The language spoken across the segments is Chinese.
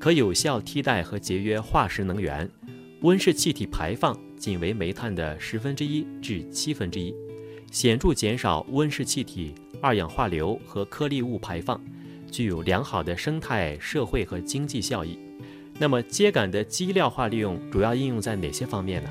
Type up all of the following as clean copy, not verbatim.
可有效替代和节约化石能源，温室气体排放仅为煤炭的1/10至1/7，显著减少温室气体、二氧化硫和颗粒物排放，具有良好的生态、社会和经济效益。那么秸秆的基料化利用主要应用在哪些方面呢？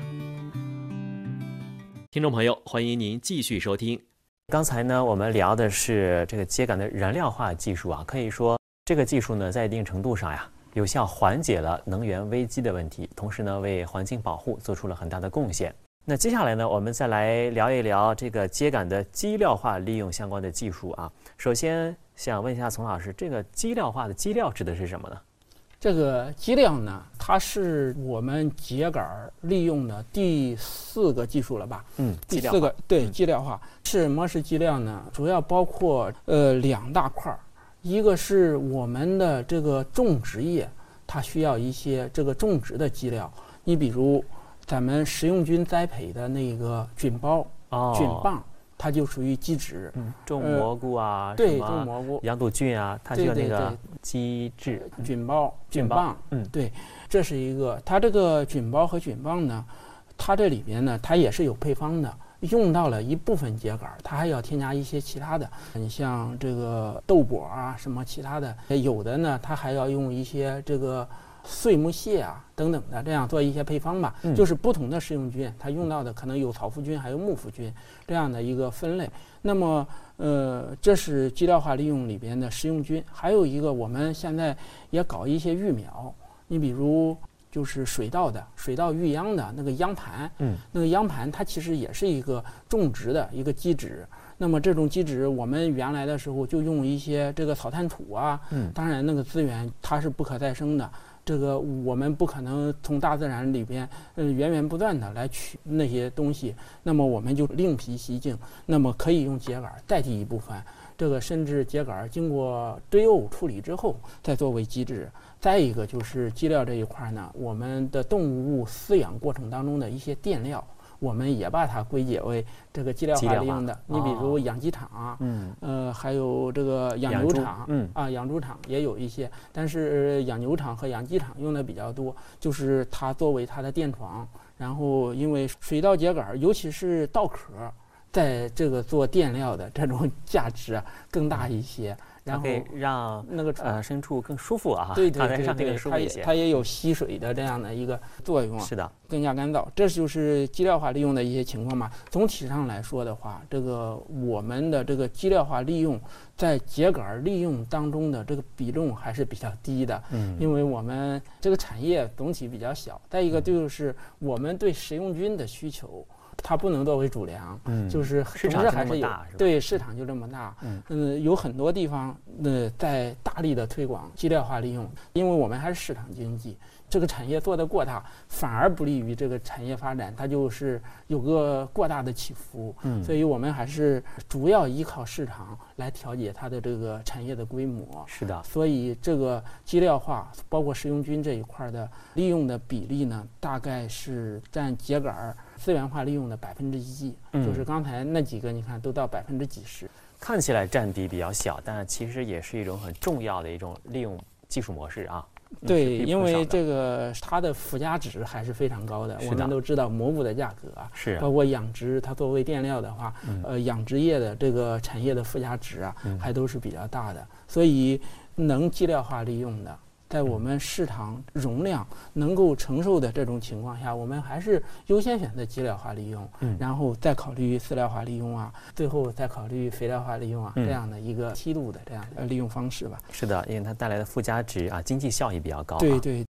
听众朋友，欢迎您继续收听。刚才呢，我们聊的是这个秸秆的燃料化技术啊，可以说这个技术呢，在一定程度上呀，有效缓解了能源危机的问题，同时呢，为环境保护做出了很大的贡献。那接下来呢，我们再来聊一聊这个秸秆的基料化利用相关的技术啊。首先想问一下丛老师，这个基料化的基料指的是什么呢？ 这个基料呢，它是我们秸秆利用的第4个技术了吧？第4个对基料化。什么是基料呢？主要包括2大块，一个是我们的这个种植业，它需要一些这个种植的基料，你比如咱们食用菌栽培的那个菌孢、菌棒，它就属于基质。 种蘑菇啊， 对，种蘑菇、 羊肚菌啊，它需要那个基质、 菌孢、菌棒。对，这是一个。它这个菌孢和菌棒呢，它这里边呢，它也是有配方的。用到了一部分秸秆，它还要添加一些其他的，你像这个豆粕啊，什么其他的，有的呢，它还要用一些这个碎木屑啊等等的，这样做一些配方吧。就是不同的食用菌，它用到的可能有草腹菌，还有木腐菌这样的一个分类。那么，这是基料化利用里边的食用菌。还有一个，我们现在也搞一些育苗，你比如。就是水稻育秧的那个秧盘，那个秧盘它其实也是一个种植的一个基质。那么这种基质，我们原来的时候就用一些这个草炭土啊，当然那个资源它是不可再生的，这个我们不可能从大自然里边源源不断的来取那些东西，那么我们就另辟蹊径，那么可以用秸秆代替一部分。这个甚至秸秆经过堆沤处理之后，再作为基质。再一个就是基料这一块呢，我们的动物饲养过程当中的一些垫料，我们也把它归结为这个基料化利用的。你比如养鸡场啊，还有这个养牛场，养猪场也有一些，但是养牛场和养鸡场用的比较多，就是它作为它的垫床。然后因为水稻秸秆，尤其是稻壳，在这个做垫料的这种价值更大一些。然后可以让那个牲畜更舒服啊， 对，它也有吸水的这样的一个作用啊， 是的， 更加干燥。这就是基料化利用的一些情况嘛。总体上来说的话，这个我们的这个基料化利用在秸秆利用当中的这个比重还是比较低的，因为我们这个产业总体比较小。再一个就是我们对食用菌的需求。它不能作为主粮，就是市场还是有，对，市场就这么大，有很多地方在大力的推广基料化利用，因为我们还是市场经济，这个产业做得过大，反而不利于这个产业发展，它就是有个过大的起伏，所以我们还是主要依靠市场来调节它的这个产业的规模。 是的， 所以这个基料化包括食用菌这一块的利用的比例呢，大概是占秸秆资源化利用的1%，就是刚才那几个，你看都到几十%。 看起来占比比较小，但其实也是一种很重要的一种利用技术模式啊。 对，因为这个它的附加值还是非常高的。我们都知道蘑菇的价格啊， 是包括养殖，它作为垫料的话，养殖业的这个产业的附加值啊，还都是比较大的。所以能基料化利用的。在我们市场容量能够承受的这种情况下，我们还是优先选择基料化利用，然后再考虑饲料化利用啊，最后再考虑肥料化利用啊，这样的一个梯度的这样的利用方式吧。 是的，因为它带来的附加值啊，经济效益比较高。 对对。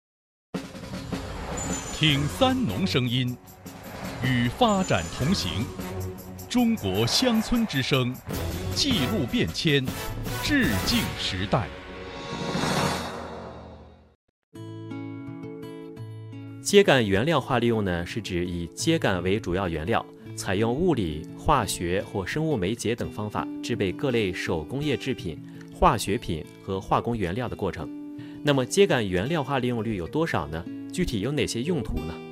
听三农声音，与发展同行，中国乡村之声，记录变迁，致敬时代。 秸秆原料化利用呢，是指以秸秆为主要原料，采用物理、化学或生物媒介等方法制备各类手工业制品、化学品和化工原料的过程。那么秸秆原料化利用率有多少呢？具体有哪些用途呢？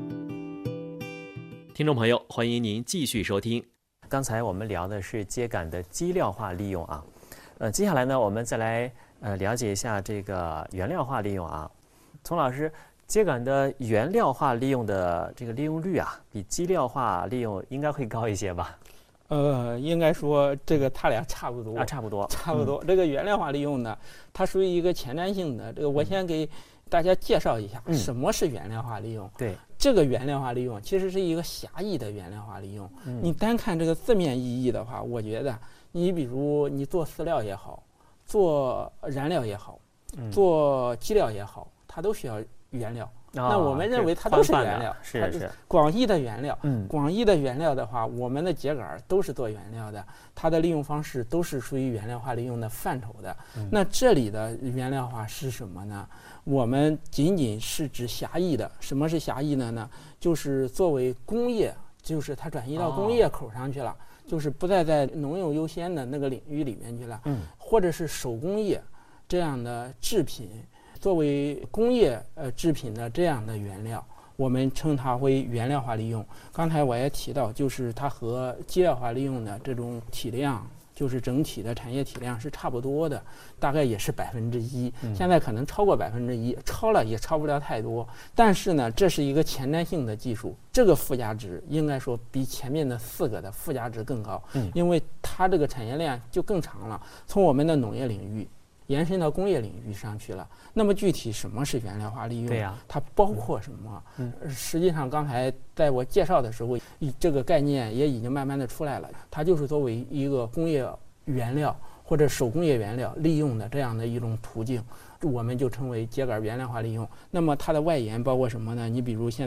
听众朋友，欢迎您继续收听。刚才我们聊的是秸秆的基料化利用啊，接下来呢，我们再来了解一下这个原料化利用啊。 丛老师，秸秆的原料化利用的这个利用率啊，比基料化利用应该会高一些吧？ 应该说这个它俩差不多啊，差不多。 这个原料化利用呢，它属于一个前瞻性的。这个我先给大家介绍一下什么是原料化利用。 对， 这个原料化利用其实是一个狭义的原料化利用。你单看这个字面意义的话，我觉得你比如你做饲料也好，做燃料也好，做基料也好，它都需要原料。那我们认为它都是原料， 是广义的原料。广义的原料的话，我们的秸秆都是做原料的，它的利用方式都是属于原料化利用的范畴的。那这里的原料化是什么呢？我们仅仅是指狭义的。什么是狭义的呢？就是作为工业，就是它转移到工业口上去了，就是不再在农用优先的那个领域里面去了。或者是手工业这样的制品。作为工业制品的这样的原料，我们称它为原料化利用。刚才我也提到，就是它和基料化利用的这种体量，就是整体的产业体量是差不多的，大概也是1%。现在可能超过1%，超了也超不了太多。但是呢，这是一个前瞻性的技术，这个附加值应该说比前面的4个的附加值更高，因为它这个产业链就更长了，从我们的农业领域延伸到工业领域上去了。那么具体什么是原料化利用？ 对呀， 它包括什么？实际上刚才在我介绍的时候，这个概念也已经慢慢的出来了。它就是作为一个工业原料或者手工业原料利用的这样的一种途径，我们就称为秸秆原料化利用。那么它的外延包括什么呢？你比如现